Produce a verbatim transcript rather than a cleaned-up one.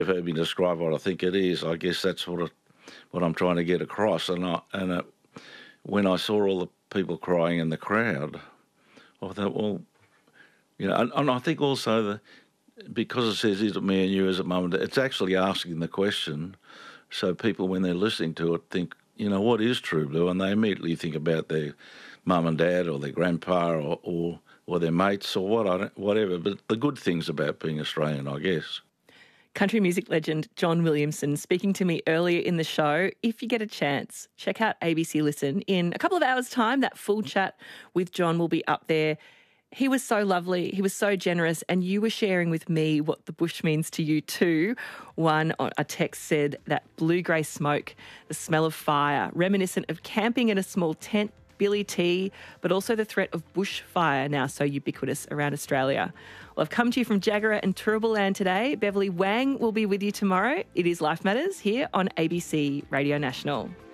You've heard me describe what I think it is. I guess that's what it, what I'm trying to get across. And I, and it, when I saw all the people crying in the crowd, I thought, well, you know, and, and I think also the because it says, is it me and you as a mum and dad, it's actually asking the question, so people, when they're listening to it, think, you know, what is True Blue? And they immediately think about their mum and dad or their grandpa or or, or their mates or what I don't, whatever. But the good things about being Australian, I guess. Country music legend John Williamson speaking to me earlier in the show. If you get a chance, check out A B C Listen. In a couple of hours' time, that full chat with John will be up there. He was so lovely. He was so generous. And you were sharing with me what the bush means to you too. One, a text said that blue-grey smoke, the smell of fire, reminiscent of camping in a small tent, Billy Tea, but also the threat of bushfire now so ubiquitous around Australia. Well, I've come to you from Jagera and Turrbal Land today. Beverly Wang will be with you tomorrow. It is Life Matters here on A B C Radio National.